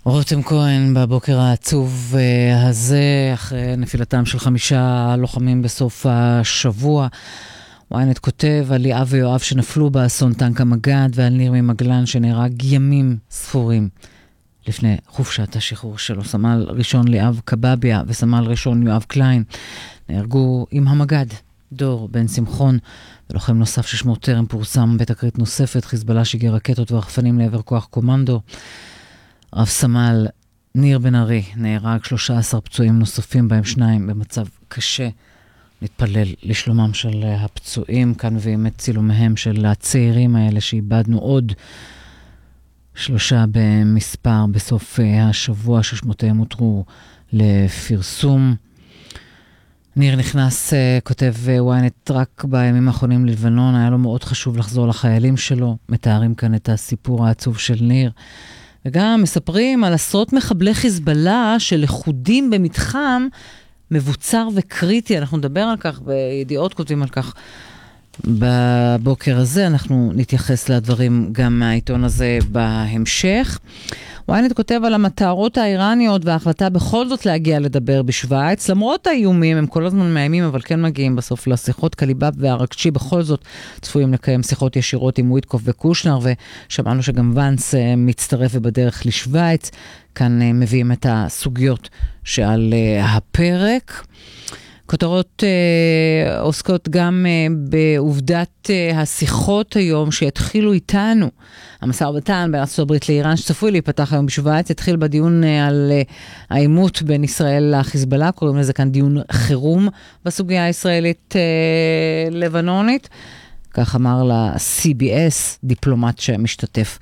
רותם כהן בבוקר העצוב הזה, אחרי נפילתם של 5 לוחמים בסוף השבוע. ynet כותב על ליאב ויואב שנפלו באסון טנק המג"ד, ועל ניר ממגלן שנהרג ימים ספורים לפני חופשת השחרור שלו. סמל ראשון ליאב קבביה וסמל ראשון יואב קליין נהרגו עם המג"ד. דור בן שמחון ולוחם נוסף ששמו טרם פורסם. בתקרית נוספת חיזבאללה שיגר רקטות ורחפנים לעבר כוח קומנדו. רב סמל ניר בן ארי נהרג, 13 פצועים נוספים, בהם 2 במצב קשה. נתפלל לשלומם של הפצועים. כאן מביאים את צילומיהם של הצעירים האלה שאיבדנו, עוד 3 במספר בסוף השבוע ששמותיהם הותרו לפרסום. ניר נכנס, כותב ynet, רק בימים האחרונים ללבנון, היה לו מאוד חשוב לחזור לחיילים שלו. מתארים כאן את הסיפור העצוב של ניר. וגם מספרים על עשרות מחבלי חיזבאללה שלכודים במתחם מבוצר וקריטי. אנחנו נדבר על כך, בידיעות כותבים על כך בבוקר הזה. אנחנו נתייחס לדברים גם מהעיתון הזה בהמשך. ynet כותב על המטרות האיראניות וההחלטה בכל זאת להגיע לדבר בשוויץ. למרות האיומים, הם כל הזמן מאיימים, אבל כן מגיעים בסוף לשיחות. קליבאב והרגשי בכל זאת צפויים לקיים שיחות ישירות עם וויטקוף וקושנר, ושמענו שגם ונס מצטרף ובדרך לשוויץ. כאן מביאים את הסוגיות שעל הפרק. כותרות עוסקות גם בעובדת השיחות היום שהתחילו איתנו. המשא ומתן בין ארצות הברית לאיראן שצפוי להיפתח היום בשוויץ, התחיל בדיון על העימות בין ישראל לחיזבאללה, קוראים לזה כאן דיון חירום בסוגיה הישראלית לבנונית. כך אמר ל-CBS, דיפלומט שמשתתף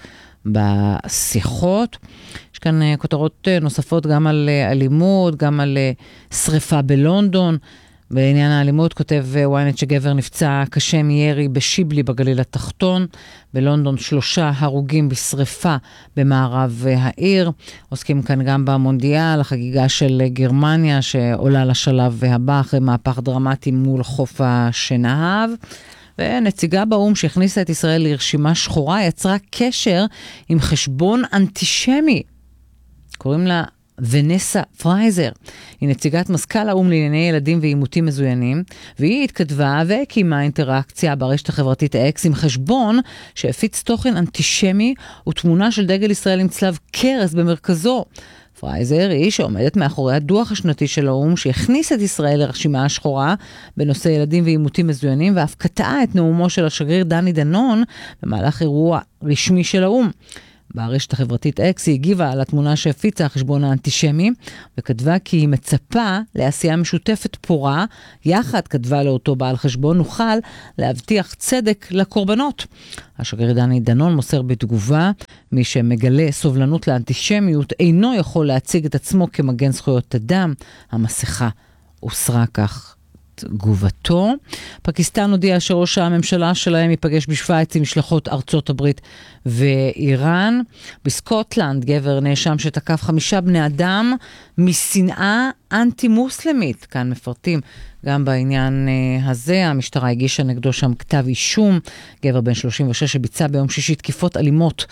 בשיחות. יש כאן כותרות נוספות גם על אלימות, גם על שריפה בלונדון. בעניין האלימות כותב ynet שגבר נפצע קשה מירי בשיבלי בגליל התחתון. בלונדון 3 הרוגים בשריפה במערב העיר. עוסקים כאן גם במונדיאל, החגיגה של גרמניה שעולה לשלב הבא אחרי מהפך דרמטי מול חוף השנהב. ונציגה באום שהכניסה את ישראל לרשימה שחורה יצרה קשר עם חשבון אנטישמי. קוראים לה ונסה פרייזר. היא נציגת מזכ"ל האום לענייני ילדים ועימותים מזוינים, והיא התכתבה והקימה אינטראקציה ברשת החברתית אקס עם חשבון שהפיץ תוכן אנטישמי ותמונה של דגל ישראל עם צלב קרס במרכזו. פרייזר היא שעומדת מאחורי הדוח השנתי של האום שהכניס את ישראל לרשימה השחורה בנושא ילדים ועימותים מזוינים, ואף קטעה את נאומו של השגריר דני דנון במהלך אירוע רשמי של האום. ברשת החברתית אקס היא הגיבה על התמונה שהפיצה החשבון האנטישמי, וכתבה כי היא מצפה לעשייה משותפת פורה, יחד כתבה לאותו בעל חשבון, נוכל להבטיח צדק לקורבנות. השגריר דני דנון מוסר בתגובה, מי שמגלה סובלנות לאנטישמיות אינו יכול להציג את עצמו כמגן זכויות אדם. המסכה הוסרה, כך תגובתו. פקיסטן הודיעה שראש הממשלה שלהם ייפגש בשוויץ עם משלחות ארצות הברית ואיראן. בסקוטלנד גבר נאשם שתקף 5 בני אדם משנאה אנטי-מוסלמית. כאן מפרטים גם בעניין הזה. המשטרה הגישה נגדו שם כתב אישום. גבר בן 36 שביצע ביום שישי תקיפות אלימות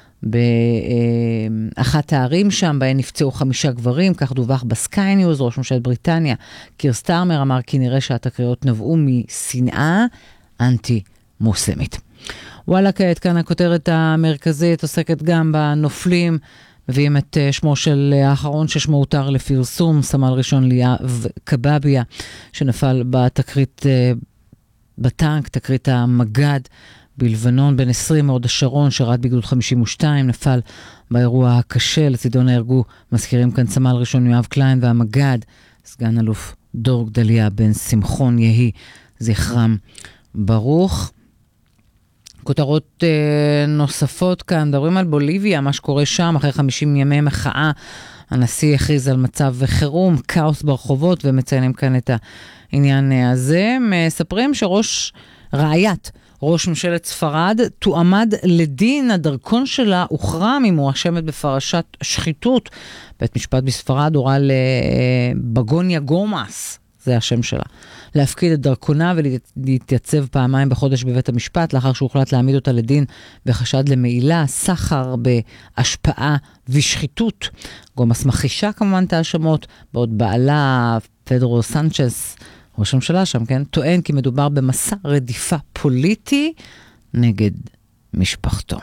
באחת הערים שם, בהן נפצעו 5 גברים, כך דווח בסקיי ניוז. ראש ממשלת בריטניה קיר סטארמר אמר כי נראה שהתקריות נבעו משנאה אנטי-מוסלמית. וואלה, כעת כאן הכותרת המרכזית עוסקת גם בנופלים. מביאים את שמו של האחרון ששמו הותר לפרסום, סמל ראשון ליאב קבביה, שנפל בתקרית בטנק, תקרית המג"ד בלבנון. בן 20 מהוד השרון, שרת בגדוד 52, נפל באירוע הקשה. לצידו נהרגו, מזכירים כאן, סמל ראשון יואב קליין והמג"ד סגן אלוף דור גדליה בן שמחון, יהי זכרם ברוך. כותרות נוספות כאן, מדברים על בוליביה, מה שקורה שם אחרי 50 ימי מחאה. הנשיא הכריז על מצב חירום, כאוס ברחובות, ומציינים כאן את העניין הזה. מספרים רעיית ראש ממשלת ספרד תועמד לדין, הדרכון שלה הוחרם, היא מואשמת בפרשת שחיתות. בית משפט בספרד הורה לבגוניה גומאס, זה השם שלה, להפקיד את דרכונה ולהתייצב פעמיים בחודש בבית המשפט, לאחר שהוחלט להעמיד אותה לדין בחשד למעילה, סחר בהשפעה ושחיתות. גומס מכחישה כמובן את האשמות, בעוד בעלה פדרו סנצ'ס, ראש הממשלה שם, כן, טוען כי מדובר במסע רדיפה פוליטי נגד משפחתו.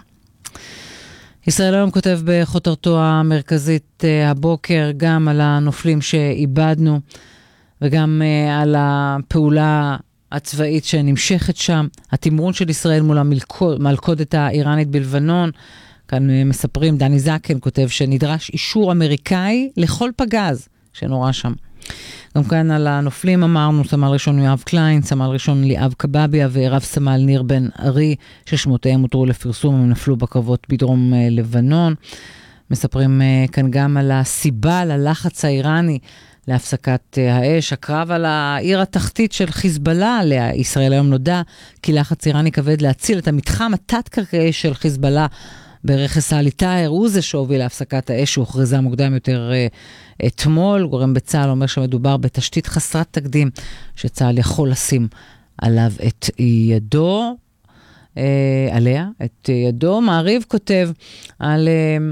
ישראל היום כותב בכותרתו המרכזית הבוקר גם על הנופלים שאיבדנו, וגם על הפעולה הצבאית שנמשכת שם, התמרון של ישראל מול המלכודת האיראנית בלבנון. כאן מספרים, דני זקן כותב שנדרש אישור אמריקאי לכל פגז שנורא שם. גם כאן על הנופלים אמרנו, סמל ראשון יואב קליין, סמל ראשון ליאב קבביה ורב סמל ניר בן ארי, ששמותיהם הותרו לפרסום, הם נפלו בקרבות בדרום לבנון. מספרים כאן גם על הסיבה ללחץ האיראני להפסקת האש, הקרב על העיר התחתית של חיזבאללה, לישראל היום נודע כי לחץ איראני כבד להציל את המתחם התת-קרקעי של חיזבאללה ברכס האלי טאהר, הוא זה שהוביל להפסקת האש, שהוכרזה מוקדם יותר אתמול. גורם בצה"ל אומר שמדובר בתשתית חסרת תקדים, שצה"ל יכול לשים עליו את ידו, עליה, את ידו. מעריב כותב על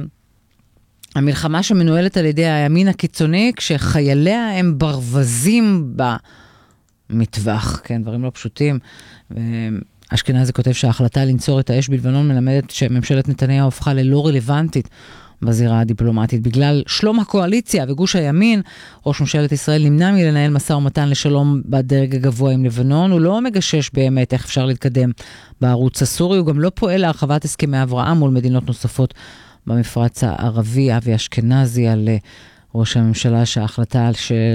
המלחמה שמנוהלת על ידי הימין הקיצוני, כשחייליה הם ברווזים במטווח, כן, דברים לא פשוטים. אשכנזי כותב שההחלטה לנצור את האש בלבנון מלמדת שממשלת נתניהו הפכה ללא רלוונטית בזירה הדיפלומטית. בגלל שלום הקואליציה וגוש הימין, ראש ממשלת ישראל נמנע מלנהל משא ומתן לשלום בדרג הגבוה עם לבנון. הוא לא מגשש באמת איך אפשר להתקדם בערוץ הסורי, הוא גם לא פועל להרחבת הסכמי אברהם מול מדינות נוספות במפרץ הערבי. אבי אשכנזי על ראש הממשלה שההחלטה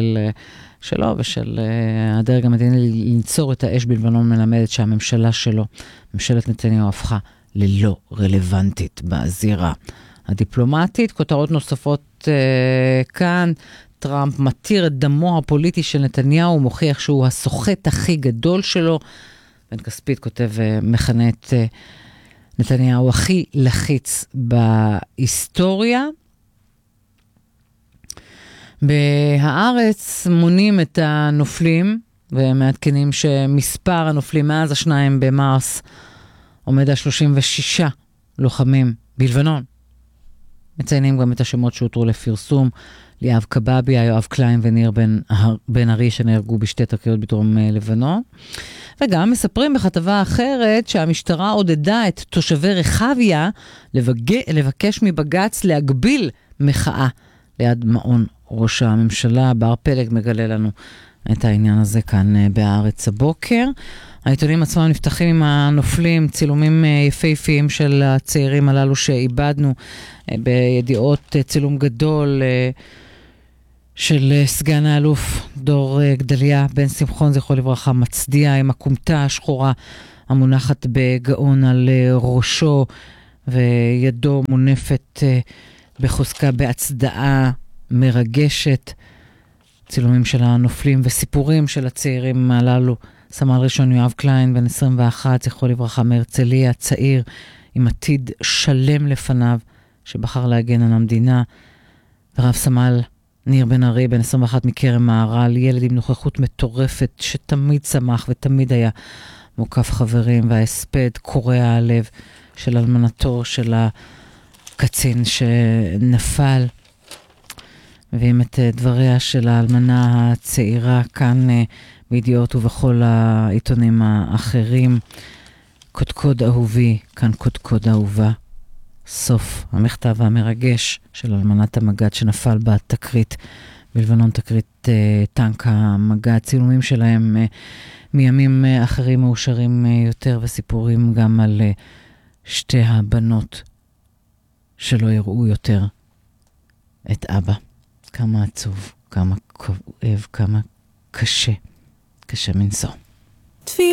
שלו ושל הדרג המדיני לנצור את האש בלבנון מלמדת שהממשלה שלו, ממשלת נתניהו, הפכה ללא רלוונטית בזירה הדיפלומטית. כותרות נוספות כאן, טראמפ מתיר את דמו הפוליטי של נתניהו, מוכיח שהוא הסוחט הכי גדול שלו. בן כספית כותב מכנה את נתניהו הכי לחיץ בהיסטוריה. בהארץ מונים את הנופלים ומעדכנים שמספר הנופלים מאז 2 במרס עומד על 36 לוחמים בלבנון. מציינים גם את השמות שהותרו לפרסום, ליאב קבביה, יואב קליין וניר בן ארי שנהרגו בשתי תקריות בדרום לבנון. וגם מספרים בכתבה אחרת שהמשטרה עודדה את תושבי רחביה לבקש מבג"ץ להגביל מחאה ליד מעון ראש הממשלה. בר פלג מגלה לנו את העניין הזה כאן בהארץ הבוקר. העיתונים עצמם נפתחים עם הנופלים, צילומים יפהפיים של הצעירים הללו שאיבדנו. בידיעות צילום גדול של סגן האלוף דור גדליה בן שמחון, זכרו לברכה, מצדיע עם הכומתה השחורה המונחת בגאון על ראשו, וידו מונפת בחוזקה בהצדעה מרגשת. צילומים של הנופלים וסיפורים של הצעירים הללו. סמל ראשון יואב קליין בן 21, זכרו לברכה, מהרצליה, צעיר עם עתיד שלם לפניו, שבחר להגן על המדינה. ורב סמל ניר בן ארי בן 21 מכרם מהר"ל, ילד עם נוכחות מטורפת שתמיד שמח ותמיד היה מוקף חברים, וההספד קורע הלב של אלמנתו של הקצין שנפל. מביאים את דבריה של האלמנה הצעירה כאן בידיעות ובכל העיתונים האחרים. קודקוד אהובי, כאן קודקוד אהובה. סוף המכתב המרגש של אלמנת המג"ד שנפל בתקרית בלבנון, תקרית טנק המג"ד. צילומים שלהם מימים אחרים מאושרים יותר, וסיפורים גם על שתי הבנות שלא יראו יותר את אבא. כמה עצוב, כמה כואב, כמה קשה מנשוא.